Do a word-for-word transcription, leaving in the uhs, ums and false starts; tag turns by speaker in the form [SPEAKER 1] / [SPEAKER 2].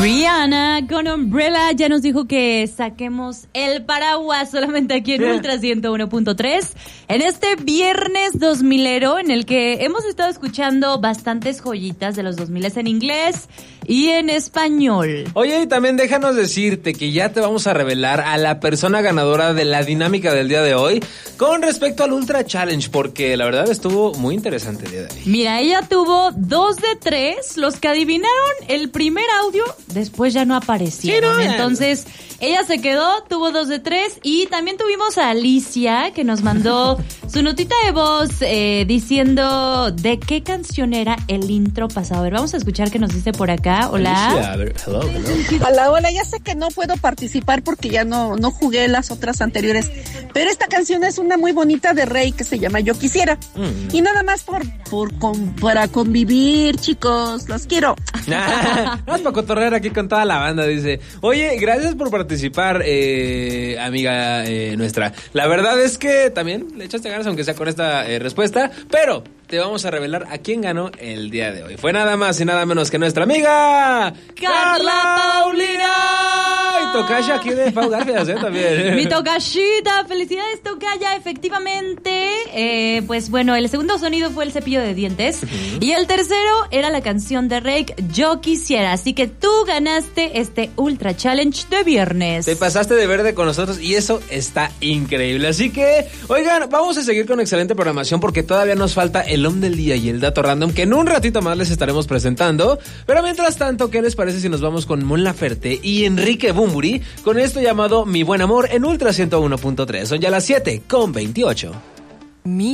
[SPEAKER 1] Rihanna con Umbrella ya nos dijo que saquemos el paraguas solamente aquí en Ultra ciento uno punto tres en este viernes dos milero en el que hemos estado escuchando bastantes joyitas de los dos miles en inglés y en español.
[SPEAKER 2] Oye, y también déjanos decirte que ya te vamos a revelar a la persona ganadora de la dinámica del día de hoy con respecto al Ultra Challenge, porque la verdad estuvo muy interesante el día de hoy.
[SPEAKER 1] Mira, ella tuvo dos de tres, los que adivinaron el primer audio, después ya no aparecieron. Sí, no, entonces, ella se quedó, tuvo dos de tres, y también tuvimos a Alicia, que nos mandó su notita de voz eh, diciendo de qué canción era el intro pasado. A ver, vamos a escuchar qué nos dice por acá. Hola.
[SPEAKER 2] Alicia, hello, hello.
[SPEAKER 3] Hola, hola, ya sé que no puedo participar porque ya no, no jugué las otras anteriores, pero esta canción es una muy bonita de Rey que se llama Yo Quisiera. Mm. Y nada más por, por con, para convivir, chicos, los quiero.
[SPEAKER 2] Vamos para cotorrear aquí con toda la banda, dice. Oye, gracias por participar, eh, amiga eh, nuestra. La verdad es que también le echaste ganas, aunque sea con esta eh, respuesta, pero te vamos a revelar a quién ganó el día de hoy. Fue nada más y nada menos que nuestra amiga
[SPEAKER 1] Carla Paulina.
[SPEAKER 2] Y tocaya aquí de Pau Garfias, ¿eh? También.
[SPEAKER 1] Mi tocayita, felicidades tocaya, efectivamente. Eh, pues bueno, el segundo sonido fue el cepillo de dientes. Uh-huh. Y el tercero era la canción de Rake, Yo Quisiera. Así que tú ganaste este Ultra Challenge de viernes.
[SPEAKER 2] Te pasaste de verde con nosotros y eso está increíble. Así que, oigan, vamos a seguir con excelente programación porque todavía nos falta el Om del Día y el Dato Random, que en un ratito más les estaremos presentando. Pero mientras tanto, ¿qué les parece si nos vamos con Mon Laferte y Enrique Bunbury con esto llamado Mi Buen Amor en Ultra ciento uno punto tres? Son ya las siete con veintiocho.
[SPEAKER 1] Mi